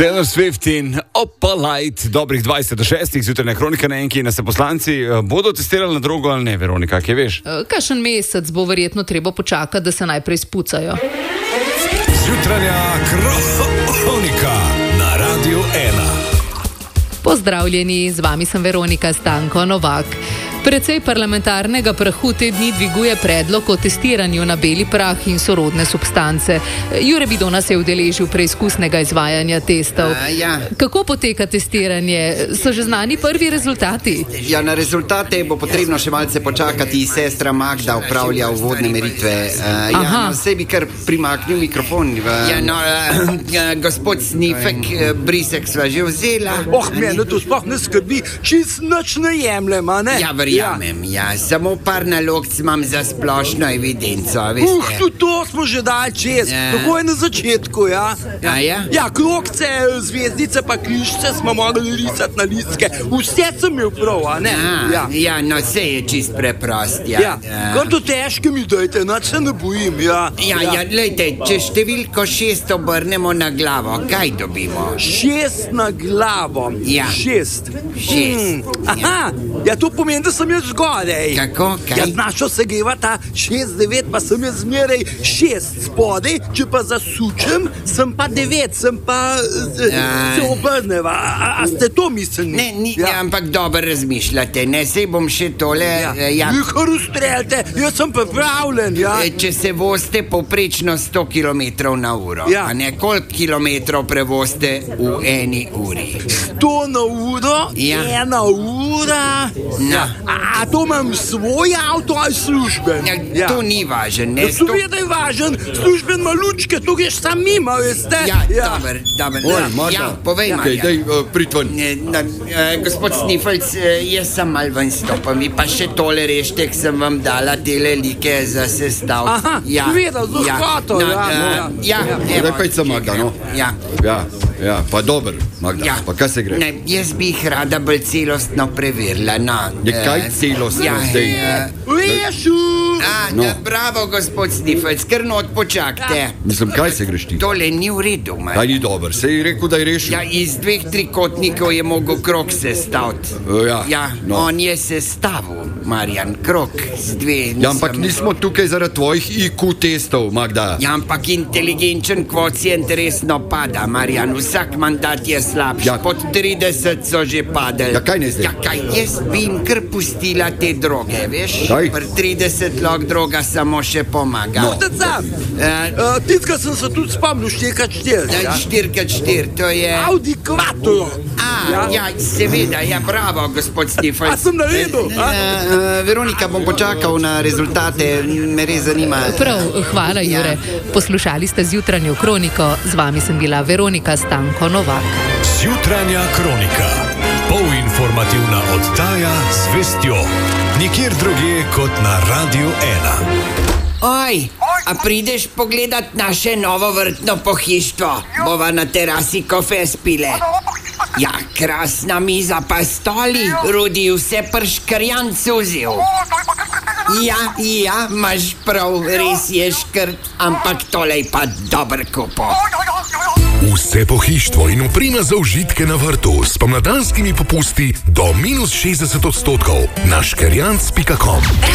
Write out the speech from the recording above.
Taylor Swift in Opalite, dobrih 20 do 6, zjutraj kronika na enki, na se poslanci bodo testirali na drogo ali ne, Veronika, kaj veš? Kakšen mesec bo verjetno treba počakati, da se najprej spucajo. Zjutranja kronika na Radiu 1. Pozdravljeni, z vami sem Veronika Stanko Novak. Precej parlamentarnega prahu te dni dviguje predlog o testiranju na beli prah in sorodne substance. Jure Bidona se je udeležil preizkusnega izvajanja testov. Kako poteka testiranje? So že znani prvi rezultati? Ja, na rezultate bo potrebno še malce počakati. Sestra Magda upravlja uvodne meritve. Vse bi kar primaknil mikrofon. Gospod Snifek, brisek sva že vzela. Mene to sploh ne skrbi, čist nič ne jemljem, a ne? Verjamem, samo par nalogc imam za splošno evidenco, veste. Tudi to smo že dali čez, tako je na začetku, ja. Ja, krogce, zvezdice pa križce smo mogli risati na listke, vse sem imel prav, a ne? No, vse je čist preprost, Kar to težke mi dajte, nič se ne bojim, Glejte, če številko 6 obrnemo na glavo, kaj dobimo? 6 na glavo. 6. Aha, to pomeni, da sem jaz zgodaj. Kako? Kaj? Našo se geva ta 6-9, pa sem jaz zmeraj 6 spodaj, če pa zasučem, sem pa 9, sem pa se obrneva. A ste to mislili? Ne, ampak dobro razmišljate, ne, sej bom še tole... Nikar ustreljate, jaz sem pripravljen, Če se vozite povprečno 100 km na uro, a ne, koliko kilometrov prevoste v eni uri? 100 na uro, 1 ura... A to imam svoj avto ali služben? To ni važen, ne? Seveda je važen, služben ima lučke, to greš sam mimo, veste? Dober. Povej, Marjan. Daj, pritven. Gospod Snifelc, jaz sem mal ven stopam, pa še tole reštek sem vam dala tele like za sestav. Aha, seveda, z lahkoto, Daj pejca, Magda, no? Pa dober, Magda, pa kaj se gre? Jaz bi jih rada bolj celostno preverila, Kaj celostno zdaj? Rešu! Bravo, gospod Snifelc, ker not počakajte. Mislim, kaj se greš ti? Tole ni v redu, Marjan. Kaj ni dober, se je rekel, da je rešil? Iz 2 trikotnikov je mogel krog sestaviti. On je sestavil, Marjan, krog z 2. Ampak nismo tukaj zaradi tvojih IQ testov, Magda. Ampak inteligenčen kvocient resno pada, Marjan, vsak mandat je slabši. Pod 30 so že padali. Kaj ne zdaj? Jaz bi jim kar pustila te droge, veš? Pri 30 lok droga samo še pomaga. Titka sem se tudi spomnil 4x4. 4x4, to je... Audi Quattro. Seveda, bravo, gospod Snifelc. A sem naredil? Veronika, bom počakal na rezultate, me res zanima. Prav, hvala, Jure. Poslušali ste zjutranjo kroniko, z vami sem bila Veronika Stanko Novak. Zjutranja kronika. Polinformativna oddaja z vestjo. Nikjer drugje kot na Radiu 1. Oj, a prideš pogledat naše novo vrtno pohištvo? Bova na terasi kofe spile. Krasna miza pa stoli, Rudi vse prškarjan cuzil. Imaš prav, res je škrt, ampak tole je pa dober kupo. Vse pohištvo in oprema za užitke na vrtu s pomladanskimi popusti do -60% na škerjanc.com.